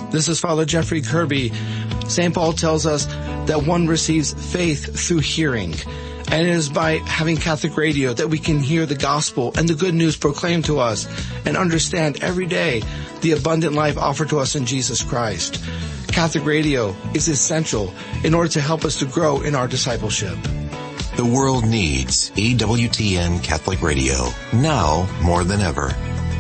This is Father Jeffrey Kirby. St. Paul tells us that one receives faith through hearing. And it is by having Catholic radio that we can hear the gospel and the good news proclaimed to us and understand every day the abundant life offered to us in Jesus Christ. Catholic radio is essential in order to help us to grow in our discipleship. The world needs EWTN Catholic Radio, now more than ever.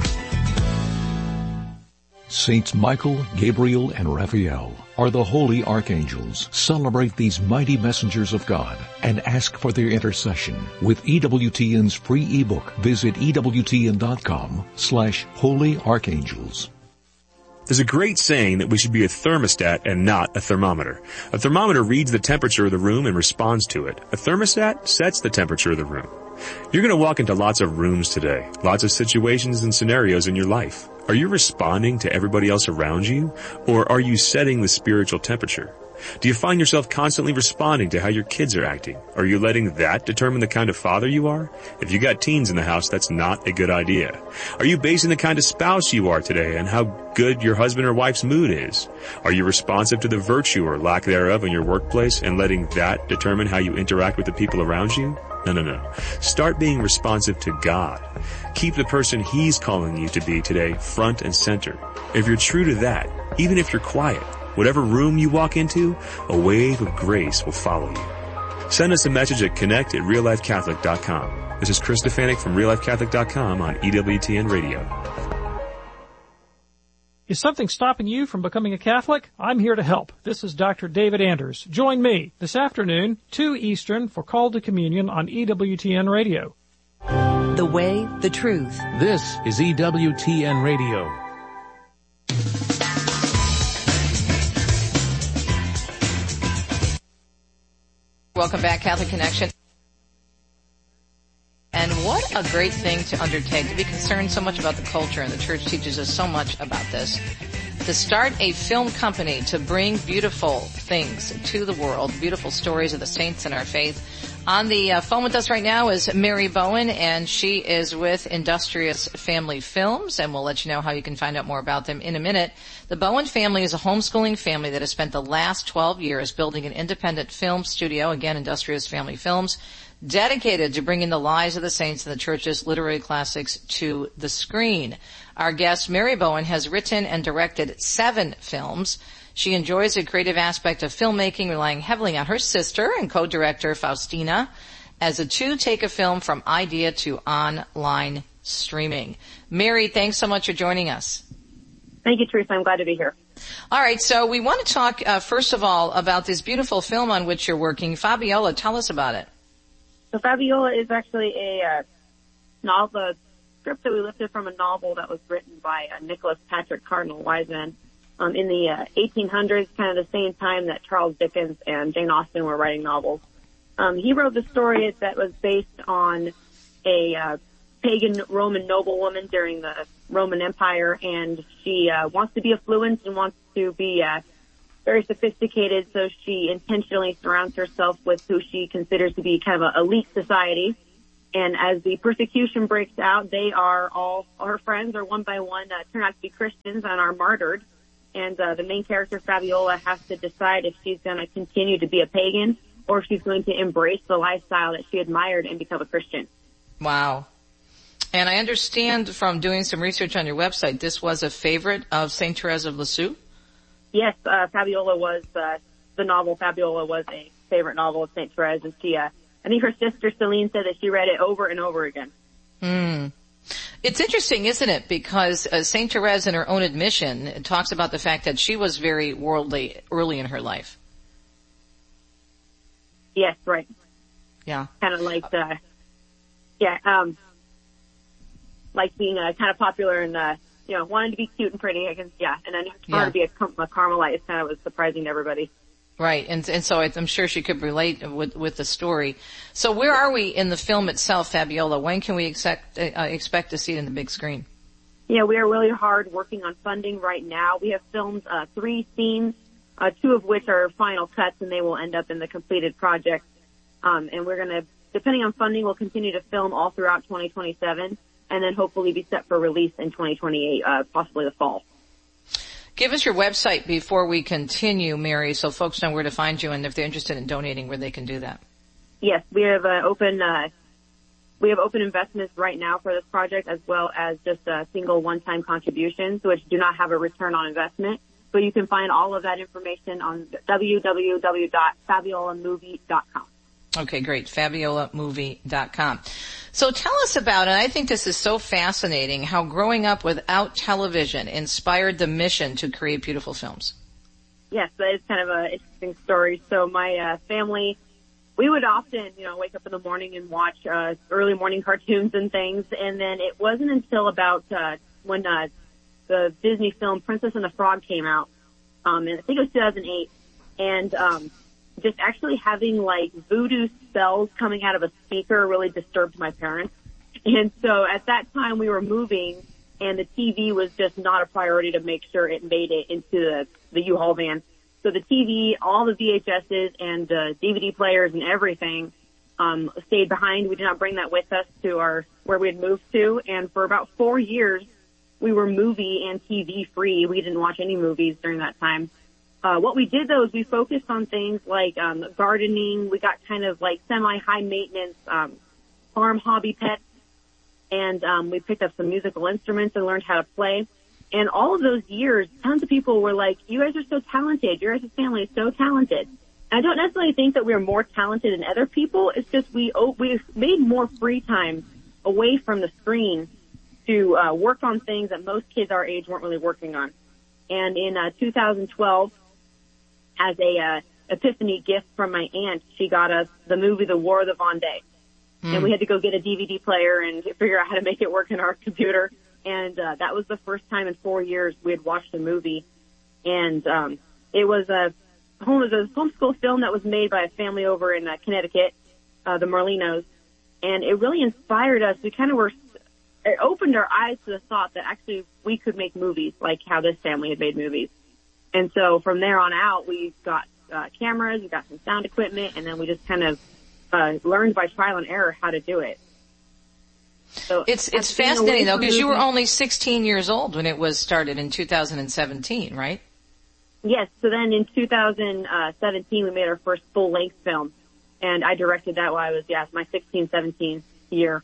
Saints Michael, Gabriel, and Raphael are the holy archangels. Celebrate these mighty messengers of God and ask for their intercession with EWTN's free ebook. Visit EWTN.com/Holy Archangels. There's a great saying that we should be a thermostat and not a thermometer. A thermometer reads the temperature of the room and responds to it. A thermostat sets the temperature of the room. You're going to walk into lots of rooms today, lots of situations and scenarios in your life. Are you responding to everybody else around you, or are you setting the spiritual temperature? Do you find yourself constantly responding to how your kids are acting? Are you letting that determine the kind of father you are? If you got teens in the house, that's not a good idea. Are you basing the kind of spouse you are today on how good your husband or wife's mood is? Are you responsive to the virtue or lack thereof in your workplace and letting that determine how you interact with the people around you? No. Start being responsive to God. Keep the person He's calling you to be today front and center. If you're true to that, even if you're quiet, whatever room you walk into, a wave of grace will follow you. Send us a message at connect@reallifecatholic.com. This is Chris Stefanik from reallifecatholic.com on EWTN Radio. Is something stopping you from becoming a Catholic? I'm here to help. This is Dr. David Anders. Join me this afternoon, 2 Eastern, for Call to Communion on EWTN Radio. The way, the truth. This is EWTN Radio. Welcome back, Catholic Connection. And what a great thing to undertake, to be concerned so much about the culture, and the church teaches us so much about this. To start a film company to bring beautiful things to the world, beautiful stories of the saints in our faith. On the phone with us right now is Mary Bowen, and she is with Industrious Family Films, and we'll let you know how you can find out more about them in a minute. The Bowen family is a homeschooling family that has spent the last 12 years building an independent film studio, again, Industrious Family Films, dedicated to bringing the lives of the saints and the church's literary classics to the screen. Our guest, Mary Bowen, has written and directed 7 films. She enjoys the creative aspect of filmmaking, relying heavily on her sister and co-director, Faustina, as the two take a film from idea to online streaming. Mary, thanks so much for joining us. Thank you, Teresa. I'm glad to be here. All right, so we want to talk, first of all, about this beautiful film on which you're working. Fabiola, tell us about it. So Fabiola is actually a novel, a script that we lifted from a novel that was written by Nicholas Patrick Cardinal Wiseman in the 1800s, kind of the same time that Charles Dickens and Jane Austen were writing novels. He wrote the story that was based on a pagan Roman noblewoman during the Roman Empire, and she wants to be affluent and wants to be very sophisticated, so she intentionally surrounds herself with who she considers to be kind of an elite society. And as the persecution breaks out, they are all her friends are one by one turn out to be Christians and are martyred. And the main character, Fabiola, has to decide if she's going to continue to be a pagan or if she's going to embrace the lifestyle that she admired and become a Christian. Wow. And I understand from doing some research on your website, this was a favorite of St. Therese of Lisieux? Yes, Fabiola was, the novel Fabiola was a favorite novel of St. Therese, and she, I think her sister Celine said that she read it over and over again. It's interesting, isn't it? Because St. Therese, in her own admission, talks about the fact that she was very worldly early in her life. Yes, right. Yeah. Kind of like, like being kind of popular and, wanting to be cute and pretty, I guess, yeah. And then her to be a Carmelite kind of was surprising to everybody. Right, and so I'm sure she could relate with the story. So where are we in the film itself, Fabiola? When can we expect to see it in the big screen? Yeah, we are really hard working on funding right now. We have filmed 3 scenes, 2 of which are final cuts, and they will end up in the completed project. And we're going to, depending on funding, we'll continue to film all throughout 2027, and then hopefully be set for release in 2028, possibly the fall. Give us your website before we continue, Mary, so folks know where to find you and if they're interested in donating, where they can do that. Yes, we have open investments right now for this project, as well as just single one-time contributions, which do not have a return on investment. So you can find all of that information on www.fabiolamovie.com. Okay, great. FabiolaMovie.com. So tell us about, and I think this is so fascinating, how growing up without television inspired the mission to create beautiful films. Yes, that is kind of an interesting story. So my family, we would often, wake up in the morning and watch early morning cartoons and things. And then it wasn't until about when the Disney film Princess and the Frog came out, and I think it was 2008, and just actually having like voodoo spells coming out of a speaker really disturbed my parents. And so at that time we were moving, and the TV was just not a priority to make sure it made it into the U-Haul van. So the TV, all the VHSs and the DVD players and everything stayed behind. We did not bring that with us to where we had moved to. And for about 4 years, we were movie and TV free. We didn't watch any movies during that time. What we did though is we focused on things like gardening. We got kind of like semi-high maintenance farm hobby pets, and we picked up some musical instruments and learned how to play. And all of those years, tons of people were like, "You guys are so talented. Your guys' family is so talented." And I don't necessarily think that we are more talented than other people. It's just we made more free time away from the screen to work on things that most kids our age weren't really working on. And in 2012, as a epiphany gift from my aunt, she got us the movie The War of the Vendée. And we had to go get a DVD player and figure out how to make it work in our computer. And that was the first time in 4 years we had watched a movie. And it was a homeschool film that was made by a family over in Connecticut, the Merlinos. And it really inspired us. We kind of it opened our eyes to the thought that actually we could make movies like how this family had made movies. And so from there on out, we got cameras, we got some sound equipment, and then we just kind of learned by trial and error how to do it. So it's fascinating though, because you were only 16 years old when it was started in 2017, right? Yes. So then in 2017, we made our first full-length film, and I directed that while I was my 16, 17 year.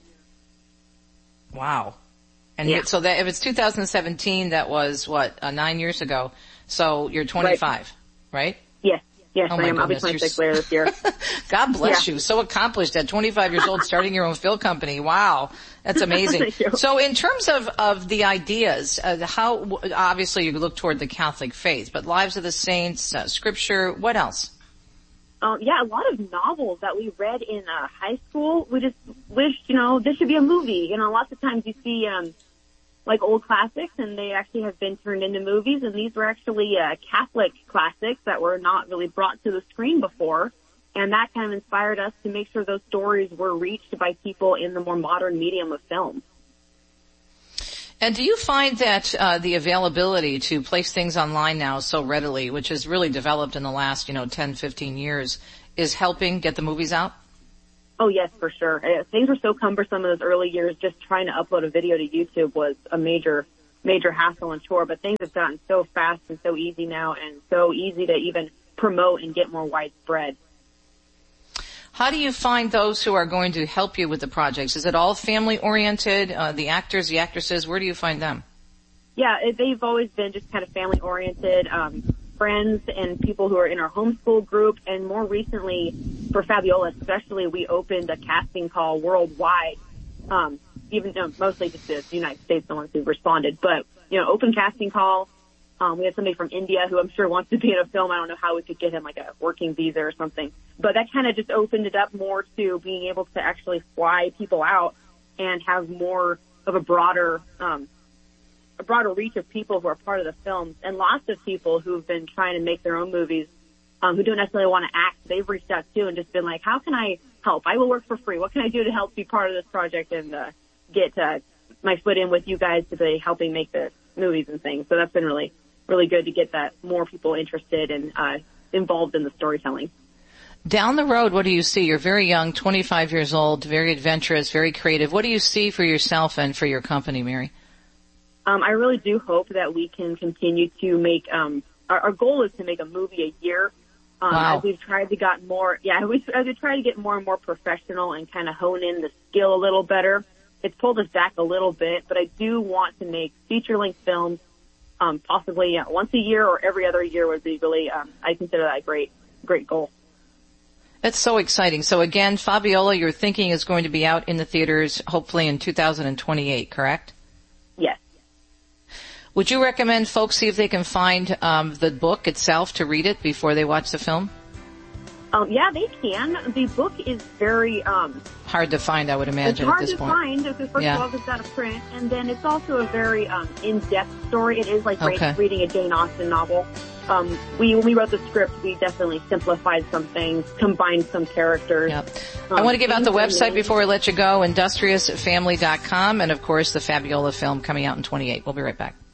Wow. And so that if it's 2017, that was 9 years ago. So you're 25, right? Yes. Yes, oh I am. I'll be 26 later this year. God bless you. So accomplished at 25 years old, starting your own film company. Wow. That's amazing. Thank you. So in terms of the ideas, how, obviously you look toward the Catholic faith, but Lives of the Saints, scripture, what else? A lot of novels that we read in high school. We just wished, this should be a movie. Lots of times you see like old classics, and they actually have been turned into movies, and these were actually Catholic classics that were not really brought to the screen before, and that kind of inspired us to make sure those stories were reached by people in the more modern medium of film. And do you find that the availability to place things online now so readily, which has really developed in the last 10, 15 years, is helping get the movies out? Oh, yes, for sure. Things were so cumbersome in those early years. Just trying to upload a video to YouTube was a major hassle and chore, but things have gotten so fast and so easy now, and so easy to even promote and get more widespread. How do you find those who are going to help you with the projects? Is it all family-oriented, the actors, the actresses? Where do you find them? Yeah, they've always been just kind of family-oriented, friends and people who are in our homeschool group. And more recently, for Fabiola especially, we opened a casting call worldwide, even though mostly just the United States, the ones who responded. But, open casting call. We had somebody from India who I'm sure wants to be in a film. I don't know how we could get him like a working visa or something. But that kind of just opened it up more to being able to actually fly people out and have more of a broader reach of people who are part of the films. And lots of people who've been trying to make their own movies, who don't necessarily want to act, they've reached out too and just been like, how can I help? I will work for free. What can I do to help be part of this project and get my foot in with you guys to be helping make the movies and things? So that's been really, really good to get that more people interested and involved in the storytelling. Down the road, what do you see? You're very young, 25 years old, very adventurous, very creative. What do you see for yourself and for your company, Mary? I really do hope that we can continue to make, our goal is to make a movie a year. Wow. As we've tried to get more, as we try to get more and more professional and kind of hone in the skill a little better, it's pulled us back a little bit, but I do want to make feature-length films, possibly once a year or every other year would be really, I consider that a great goal. That's so exciting. So again, Fabiola, you're thinking is going to be out in the theaters hopefully in 2028, correct? Yes. Would you recommend folks see if they can find the book itself to read it before they watch the film? Yeah, they can. The book is very hard to find, I would imagine, at this point. It's hard to find because first of all, it's out of print, and then it's also a very in-depth story. It is like reading a Jane Austen novel. When we wrote the script, we definitely simplified some things, combined some characters. Yep. I want to give out the website before we let you go, industriousfamily.com, and of course the Fabiola film coming out in 28. We'll be right back.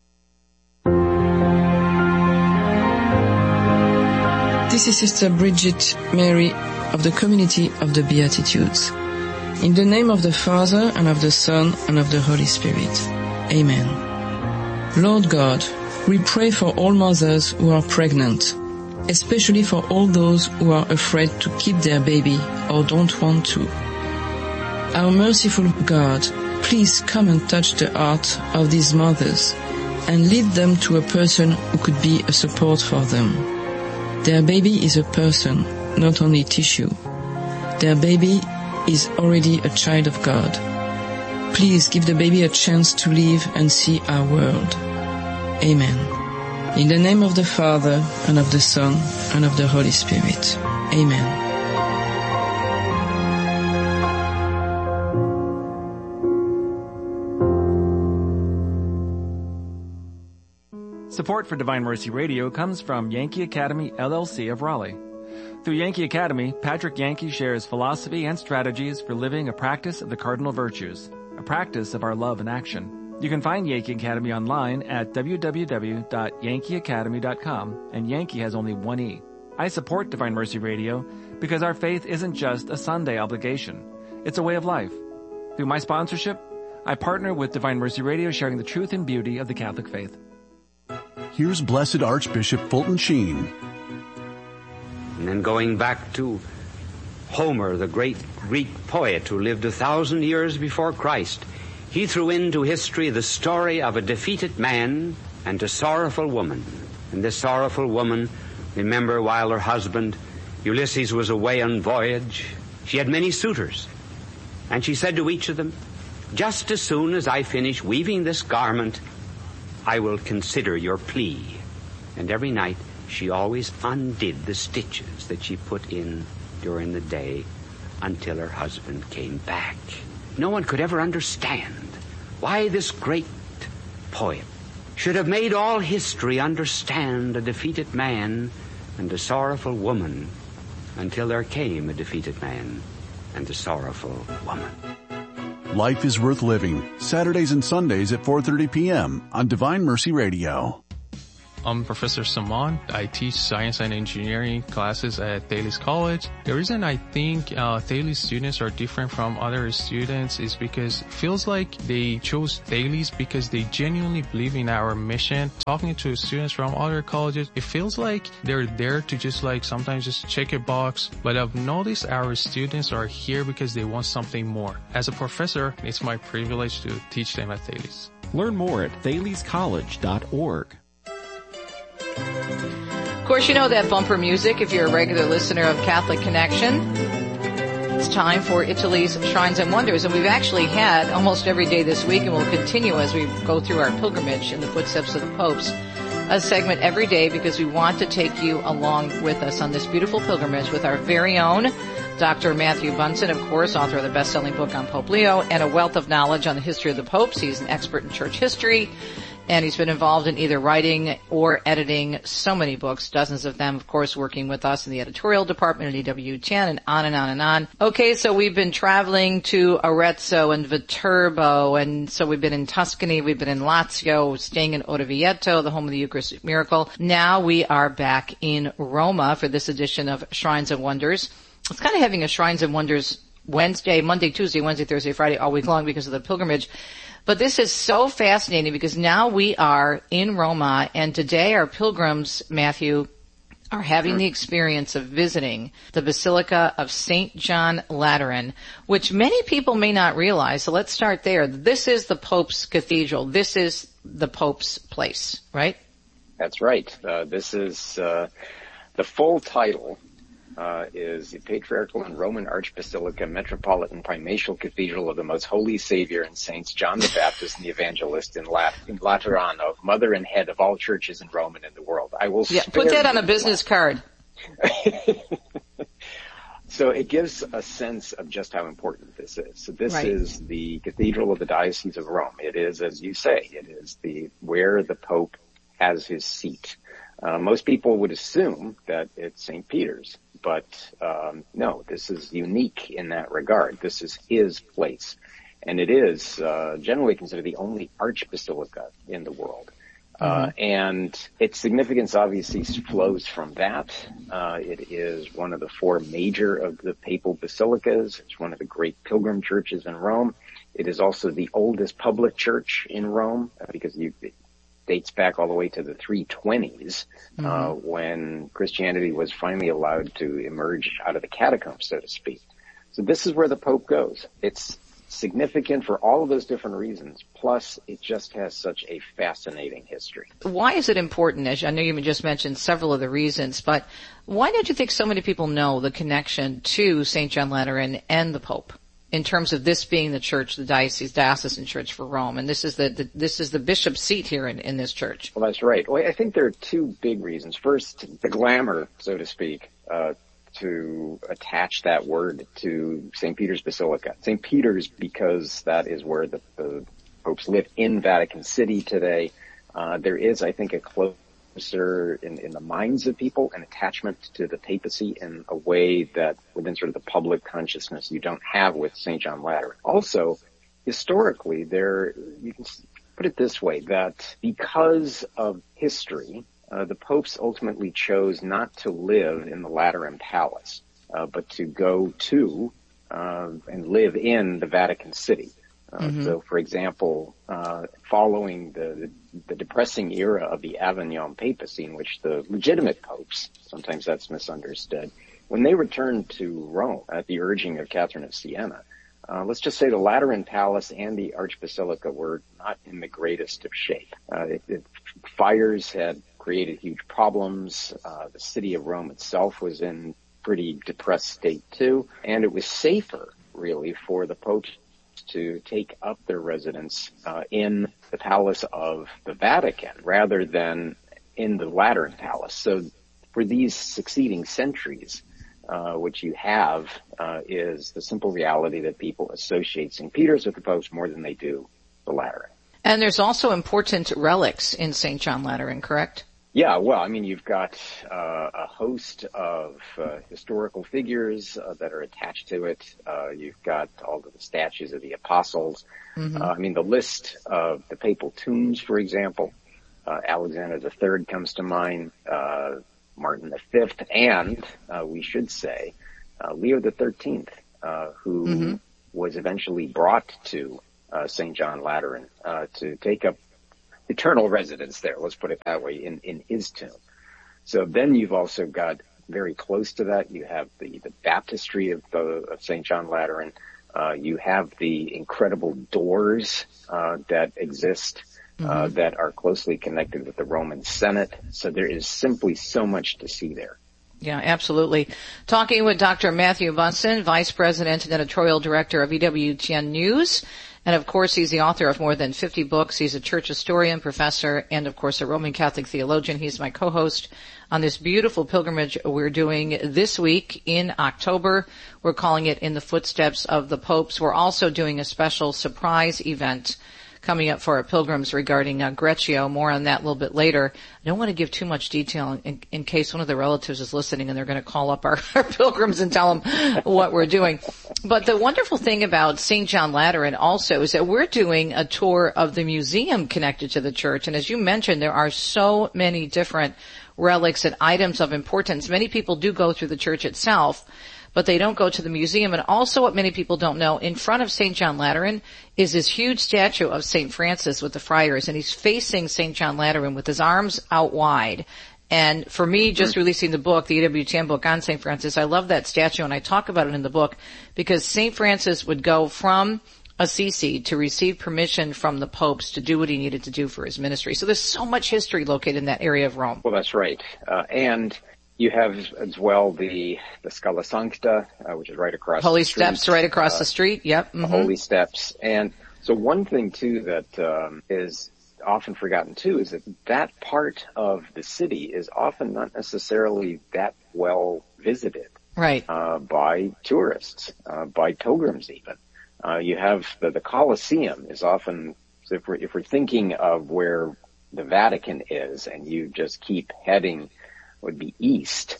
This is Sister Bridget Mary of the Community of the Beatitudes. In the name of the Father, and of the Son, and of the Holy Spirit. Amen. Lord God, we pray for all mothers who are pregnant, especially for all those who are afraid to keep their baby or don't want to. Our merciful God, please come and touch the heart of these mothers and lead them to a person who could be a support for them. Their baby is a person, not only tissue. Their baby is already a child of God. Please give the baby a chance to live and see our world. Amen. In the name of the Father, and of the Son, and of the Holy Spirit. Amen. Support for Divine Mercy Radio comes from Yankee Academy, LLC of Raleigh. Through Yankee Academy, Patrick Yankee shares philosophy and strategies for living a practice of the cardinal virtues, a practice of our love in action. You can find Yankee Academy online at www.yankeeacademy.com, and Yankee has only one E. I support Divine Mercy Radio because our faith isn't just a Sunday obligation. It's a way of life. Through my sponsorship, I partner with Divine Mercy Radio, sharing the truth and beauty of the Catholic faith. Here's Blessed Archbishop Fulton Sheen. And then going back to Homer, the great Greek poet who lived 1,000 years before Christ, he threw into history the story of a defeated man and a sorrowful woman. And this sorrowful woman, remember, while her husband Ulysses was away on voyage, she had many suitors. And she said to each of them, "Just as soon as I finish weaving this garment, I will consider your plea." And every night she always undid the stitches that she put in during the day until her husband came back. No one could ever understand why this great poet should have made all history understand a defeated man and a sorrowful woman until there came a defeated man and a sorrowful woman. Life is Worth Living, Saturdays and Sundays at 4:30 p.m. on Divine Mercy Radio. I'm Professor Saman. I teach science and engineering classes at Thales College. The reason I think Thales students are different from other students is because it feels like they chose Thales because they genuinely believe in our mission. Talking to students from other colleges, it feels like they're there to just sometimes just check a box. But I've noticed our students are here because they want something more. As a professor, it's my privilege to teach them at Thales. Learn more at thalescollege.org. Of course, you know that bumper music if you're a regular listener of Catholic Connection. It's time for Italy's Shrines and Wonders, and we've actually had almost every day this week, and we'll continue as we go through our pilgrimage in the footsteps of the popes, a segment every day because we want to take you along with us on this beautiful pilgrimage with our very own Dr. Matthew Bunson, of course, author of the best-selling book on Pope Leo and a wealth of knowledge on the history of the popes. He's an expert in church history, and he's been involved in either writing or editing so many books, dozens of them, of course, working with us in the editorial department at EWTN, and on and on and on. Okay, so we've been traveling to Arezzo and Viterbo, and so we've been in Tuscany, we've been in Lazio, staying in Orvieto, the home of the Eucharistic Miracle. Now we are back in Roma for this edition of Shrines and Wonders. It's kind of having a Shrines and Wonders Wednesday, Monday, Tuesday, Wednesday, Thursday, Friday, all week long because of the pilgrimage. But this is so fascinating because now we are in Roma, and today our pilgrims, Matthew, are having the experience of visiting the Basilica of St. John Lateran, which many people may not realize. So let's start there. This is the Pope's cathedral. This is the Pope's place, right? That's right. This is the full title is the Patriarchal and Roman Archbasilica Metropolitan Primatial Cathedral of the Most Holy Savior and Saints John the Baptist and the Evangelist in Laterano, mother and head of all churches in Rome and in the world. I will put that on a business card. So it gives a sense of just how important this is. So this is the Cathedral of the Diocese of Rome. It is, as you say, it is where the Pope has his seat. Most people would assume that it's St. Peter's, but no, this is unique in that regard. This is his place, and it is generally considered the only archbasilica in the world. And its significance obviously flows from that. It is one of the four major of the papal basilicas. It's one of the great pilgrim churches in Rome. It is also the oldest public church in Rome because it dates back all the way to the 320s, when Christianity was finally allowed to emerge out of the catacombs, so to speak. So this is where the Pope goes. It's significant for all of those different reasons, plus it just has such a fascinating history. Why is it important? As I know you just mentioned several of the reasons, but why don't you think so many people know the connection to St. John Lateran and the Pope in terms of this being the church, the diocesan church for Rome, and this is the bishop's seat here in this church? Well, that's right. Well, I think there are two big reasons. First, the glamour, so to speak, to attach that word to St. Peter's Basilica. St. Peter's because that is where the popes live in Vatican City today. There is, I think, a closer in the minds of people an attachment to the papacy in a way that within sort of the public consciousness you don't have with St. John Lateran. Also, historically, you can put it this way, that because of history, the popes ultimately chose not to live in the Lateran Palace, but to go to and live in the Vatican City. So, for example, following the depressing era of the Avignon papacy, in which the legitimate popes, sometimes that's misunderstood, when they returned to Rome at the urging of Catherine of Siena, let's just say the Lateran Palace and the Archbasilica were not in the greatest of shape. Fires had created huge problems. The city of Rome itself was in pretty depressed state too, and it was safer, really, for the popes to take up their residence in the Palace of the Vatican rather than in the Lateran Palace. So for these succeeding centuries, what you have is the simple reality that people associate St. Peter's with the popes more than they do the Lateran. And there's also important relics in St. John Lateran, correct? Yeah, well, I mean, you've got a host of historical figures that are attached to it. You've got all of the statues of the apostles. I mean, the list of the papal tombs, for example, Alexander III comes to mind, Martin V, and we should say Leo XIII, who was eventually brought to St. John Lateran to take up eternal residence there, let's put it that way, in his tomb. So then you've also got very close to that, you have the baptistry of St. John Lateran. You have the incredible doors that exist that are closely connected with the Roman Senate. So there is simply so much to see there. Yeah, absolutely. Talking with Dr. Matthew Bunson, Vice President and Editorial Director of EWTN News. And of course, he's the author of more than 50 books. He's a church historian, professor, and of course, a Roman Catholic theologian. He's my co-host on this beautiful pilgrimage we're doing this week in October. We're calling it In the Footsteps of the Popes. We're also doing a special surprise event coming up for our pilgrims regarding Greccio. More on that a little bit later. I don't want to give too much detail in case one of the relatives is listening and they're going to call up our pilgrims and tell them what we're doing. But the wonderful thing about St. John Lateran also is that we're doing a tour of the museum connected to the church. And as you mentioned, there are so many different relics and items of importance. Many people do go through the church itself, but they don't go to the museum. And also what many people don't know, in front of St. John Lateran is this huge statue of St. Francis with the friars, and he's facing St. John Lateran with his arms out wide. And for me, just releasing the book, the EWTN book on St. Francis, I love that statue, and I talk about it in the book, because St. Francis would go from Assisi to receive permission from the popes to do what he needed to do for his ministry. So there's so much history located in that area of Rome. Well, that's right. And you have as well the Scala Sancta, which is right across Holy the street. Steps right across the street. Yep. The Holy Steps. And so one thing, too, that is often forgotten, too, is that part of the city is often not necessarily that well visited. Right. By tourists, by pilgrims even. You have the Colosseum is often, so if we're thinking of where the Vatican is and you just keep heading, would be east,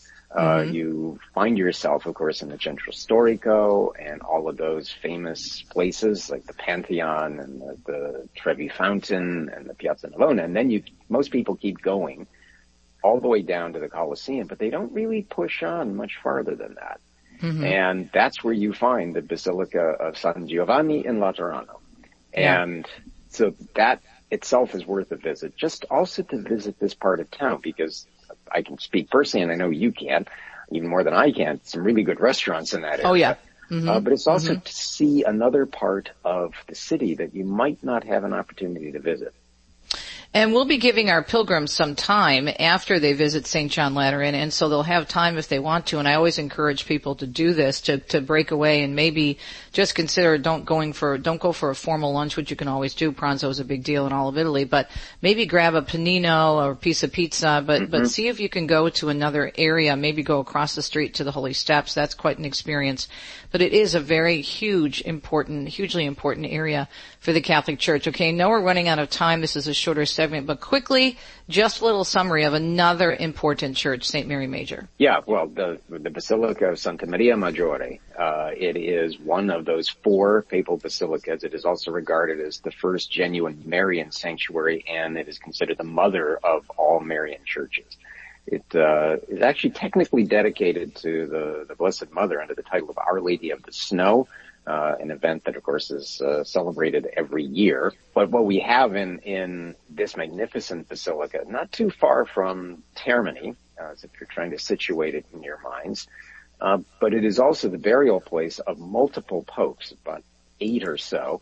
you find yourself, of course, in the Centro Storico and all of those famous places like the Pantheon and the Trevi Fountain and the Piazza Navona. And then most people keep going all the way down to the Colosseum, but they don't really push on much farther than that. And that's where you find the Basilica of San Giovanni in Laterano. And so that itself is worth a visit, just also to visit this part of town, because I can speak personally, and I know you can, even more than I can. Some really good restaurants in that area. Oh, yeah. But it's also to see another part of the city that you might not have an opportunity to visit. And we'll be giving our pilgrims some time after they visit St. John Lateran, and so they'll have time if they want to. And I always encourage people to do this, to break away and maybe just consider don't go for a formal lunch, which you can always do. Pranzo is a big deal in all of Italy, but maybe grab a panino or a piece of pizza, but see if you can go to another area, maybe go across the street to the Holy Steps. That's quite an experience. But it is a very hugely important area for the Catholic Church. Okay, now we're running out of time. This is a shorter segment, but quickly, just a little summary of another important church, St. Mary Major. Yeah, well, the Basilica of Santa Maria Maggiore, it is one of those 4 papal basilicas. It is also regarded as the first genuine Marian sanctuary, and it is considered the mother of all Marian churches. It is actually technically dedicated to the Blessed Mother under the title of Our Lady of the Snow, an event that, of course, is celebrated every year. But what we have in this magnificent basilica, not too far from Termini, as if you're trying to situate it in your minds, but it is also the burial place of multiple popes, about 8 or so,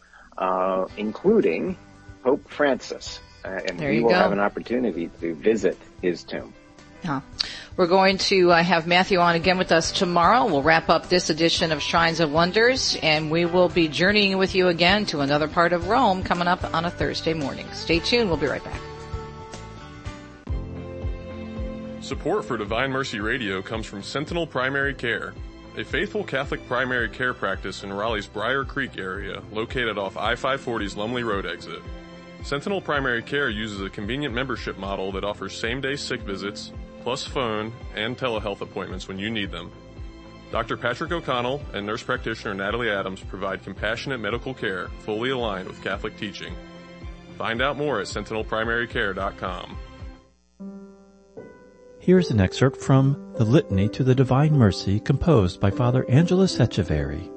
including Pope Francis. And we will have an opportunity to visit his tomb. We're going to have Matthew on again with us tomorrow. We'll wrap up this edition of Shrines of Wonders, and we will be journeying with you again to another part of Rome coming up on a Thursday morning. Stay tuned. We'll be right back. Support for Divine Mercy Radio comes from Sentinel Primary Care, a faithful Catholic primary care practice in Raleigh's Briar Creek area, located off I-540's Lumley Road exit. Sentinel Primary Care uses a convenient membership model that offers same-day sick visits, plus phone and telehealth appointments when you need them. Dr. Patrick O'Connell and nurse practitioner Natalie Adams provide compassionate medical care fully aligned with Catholic teaching. Find out more at sentinelprimarycare.com. Here's an excerpt from the Litany to the Divine Mercy composed by Father Angelos Echeverry.